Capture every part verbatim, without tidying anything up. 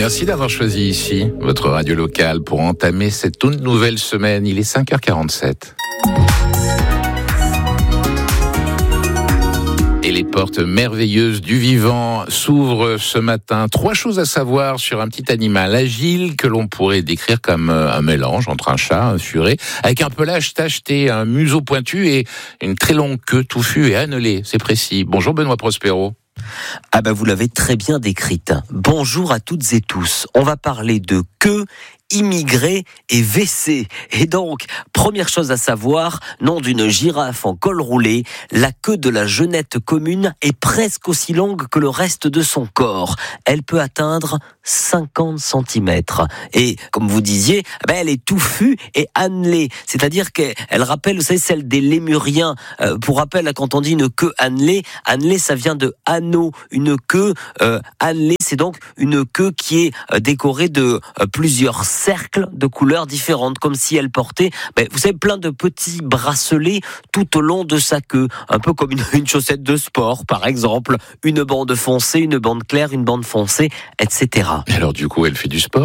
Merci d'avoir choisi ici votre radio locale pour entamer cette toute nouvelle semaine. Il est cinq heures quarante-sept. Et les portes merveilleuses du vivant s'ouvrent ce matin. Trois choses à savoir sur un petit animal agile que l'on pourrait décrire comme un mélange entre un chat, un furet, avec un pelage tacheté, un museau pointu et une très longue queue touffue et annelée. C'est précis. Bonjour Benoît Prospero. Ah ben vous l'avez très bien décrite. Bonjour à toutes et tous. On va parler de queue, immigré et V C. Et donc, première chose à savoir, nom d'une girafe en col roulé, la queue de la genette commune est presque aussi longue que le reste de son corps. Elle peut atteindre cinquante centimètres. Et comme vous disiez, ben elle est touffue et annelée. C'est-à-dire qu'elle rappelle, vous savez, celle des lémuriens. Euh, pour rappel, quand on dit une queue annelée, annelée, ça vient de anneau. Une queue euh, annelée, c'est donc une queue qui est euh, décorée de euh, plusieurs cercles de couleurs différentes, comme si elle portait, ben, vous savez, plein de petits bracelets tout au long de sa queue, un peu comme une, une chaussette de sport, par exemple, une bande foncée, une bande claire, une bande foncée, et cetera. Et alors du coup, elle fait du sport ?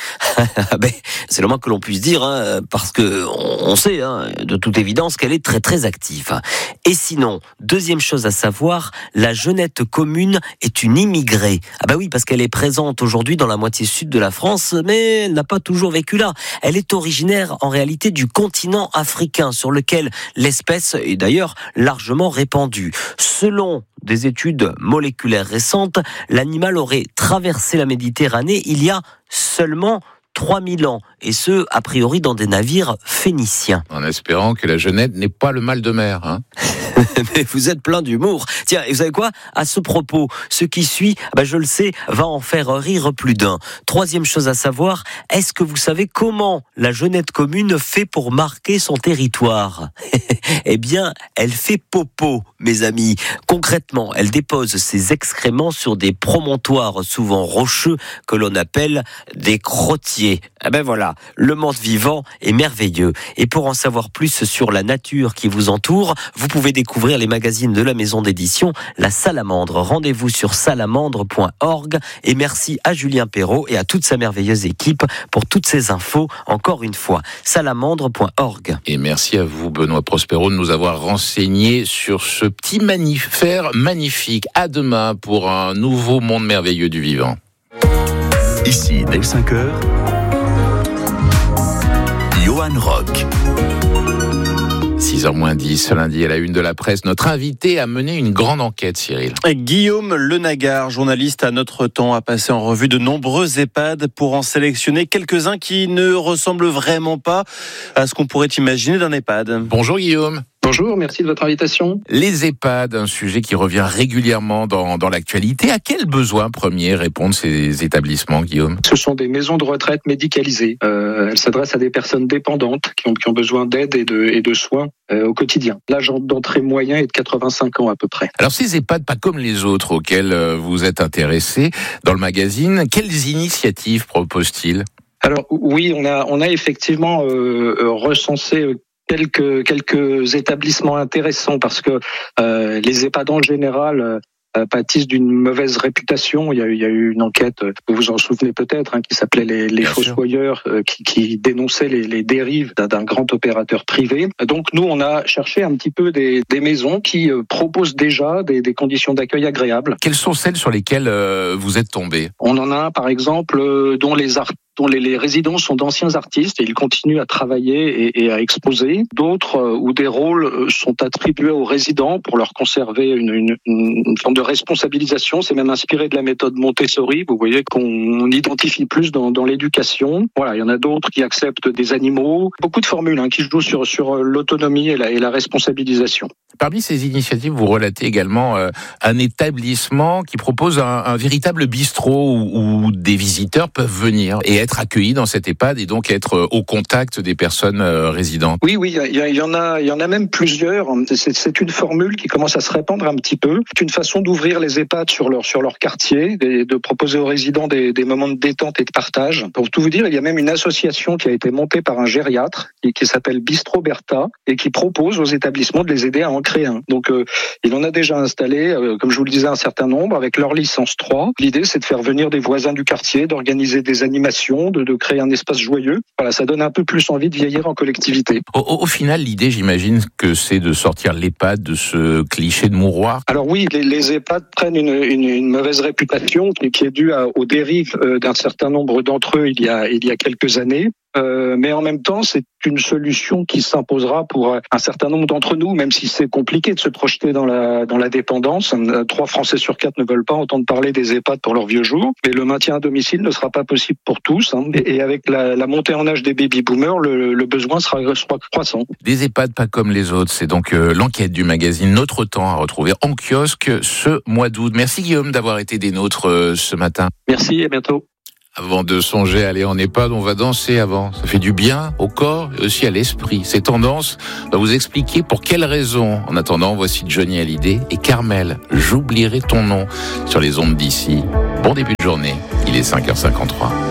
ben, c'est le moins que l'on puisse dire, hein, parce que on sait, hein, de toute évidence, qu'elle est très très active. Et sinon, deuxième chose à savoir, la genette commune est une immigrée. Ah ben oui, parce qu'elle est présente aujourd'hui dans la moitié sud de la France, mais elle n'a pas toujours vécu là. Elle est originaire en réalité du continent africain, sur lequel l'espèce est d'ailleurs largement répandue. Selon des études moléculaires récentes, l'animal aurait traversé la Méditerranée il y a seulement trois mille ans, et ce, a priori, dans des navires phéniciens. En espérant que la genette n'ait pas le mal de mer, hein. Mais vous êtes plein d'humour. Tiens, et vous savez quoi ? À ce propos, ce qui suit, ben je le sais, va en faire rire plus d'un. Troisième chose à savoir, est-ce que vous savez comment la genette commune fait pour marquer son territoire ? Eh bien, elle fait popo, mes amis. Concrètement, elle dépose ses excréments sur des promontoires souvent rocheux que l'on appelle des crottiers. Eh ben voilà, le monde vivant est merveilleux. Et pour en savoir plus sur la nature qui vous entoure, vous pouvez découvrir les magazines de la maison d'édition La Salamandre. Rendez-vous sur salamandre point org et merci à Julien Perrault et à toute sa merveilleuse équipe pour toutes ces infos. Encore une fois, salamandre point org. Et merci à vous, Benoît Prospero, de nous avoir renseigné sur ce petit mammifère magnifique. À demain pour un nouveau monde merveilleux du vivant. Ici, dès cinq heures, Johan Rock. six heures moins dix, lundi à la une de la presse, notre invité a mené une grande enquête, Cyril. Guillaume Lenagar, journaliste à Notre Temps, a passé en revue de nombreux EHPAD pour en sélectionner quelques-uns qui ne ressemblent vraiment pas à ce qu'on pourrait imaginer d'un EHPAD. Bonjour Guillaume. Bonjour, merci de votre invitation. Les EHPAD, un sujet qui revient régulièrement dans, dans l'actualité. À quels besoins premiers répondent ces établissements, Guillaume ? Ce sont des maisons de retraite médicalisées. Euh, elles s'adressent à des personnes dépendantes qui ont, qui ont besoin d'aide et de, et de soins euh, au quotidien. L'âge d'entrée moyen est de quatre-vingt-cinq ans à peu près. Alors ces EHPAD, pas comme les autres auxquels vous êtes intéressé dans le magazine, quelles initiatives proposent-ils ? Alors oui, on a, on a effectivement euh, recensé quelques, quelques établissements intéressants parce que euh, les EHPAD en général euh, pâtissent d'une mauvaise réputation. Il y a eu, il y a eu une enquête, vous vous en souvenez peut-être, hein, qui s'appelait les, les Fossoyeurs, euh, qui, qui dénonçait les, les dérives d'un, d'un grand opérateur privé. Donc nous, on a cherché un petit peu des, des maisons qui euh, proposent déjà des, des conditions d'accueil agréables. Quelles sont celles sur lesquelles euh, vous êtes tombé ? On en a un, par exemple, euh, dont les artistes dont les, les résidents sont d'anciens artistes et ils continuent à travailler et, et à exposer. D'autres euh, où des rôles euh, sont attribués aux résidents pour leur conserver une, une, une forme de responsabilisation. C'est même inspiré de la méthode Montessori. Vous voyez qu'on identifie plus dans, dans l'éducation. Voilà, il y en a d'autres qui acceptent des animaux. Beaucoup de formules hein, qui jouent sur, sur l'autonomie et la, et la responsabilisation. Parmi ces initiatives, vous relatez également euh, un établissement qui propose un, un véritable bistrot où, où des visiteurs peuvent venir et être accueillis dans cet EHPAD et donc être au contact des personnes résidentes. Oui, oui, il y, y en a, il y en a même plusieurs. C'est, c'est une formule qui commence à se répandre un petit peu. C'est une façon d'ouvrir les EHPAD sur leur sur leur quartier, et de proposer aux résidents des, des moments de détente et de partage. Pour tout vous dire, il y a même une association qui a été montée par un gériatre et qui s'appelle Bistro Bertha et qui propose aux établissements de les aider à en créer un. Donc, euh, il en a déjà installé, euh, comme je vous le disais, un certain nombre avec leur licence trois. L'idée, c'est de faire venir des voisins du quartier, d'organiser des animations, de, de créer un espace joyeux. Voilà, ça donne un peu plus envie de vieillir en collectivité. Au, au, au final, l'idée, j'imagine que c'est de sortir l'EHPAD de ce cliché de mouroir. Alors oui, les, les EHPAD prennent une, une, une mauvaise réputation qui, qui est due à, aux dérives euh, d'un certain nombre d'entre eux il y a, il y a quelques années. Euh, mais en même temps, c'est une solution qui s'imposera pour un certain nombre d'entre nous, même si c'est compliqué de se projeter dans la dans la dépendance. Trois Français sur quatre ne veulent pas entendre parler des EHPAD pour leurs vieux jours, mais le maintien à domicile ne sera pas possible pour tous. Hein. Et, et avec la, la montée en âge des baby-boomers, le, le besoin sera, sera croissant. Des EHPAD pas comme les autres, c'est donc euh, l'enquête du magazine Notre Temps à retrouver en kiosque ce mois d'août. Merci Guillaume d'avoir été des nôtres euh, ce matin. Merci et à bientôt. Avant de songer à aller en EHPAD, on va danser avant. Ça fait du bien au corps et aussi à l'esprit. Ces tendances, on va vous expliquer pour quelles raisons. En attendant, voici Johnny Hallyday et Carmel. J'oublierai ton nom sur les ondes d'ici. Bon début de journée, il est cinq heures cinquante-trois.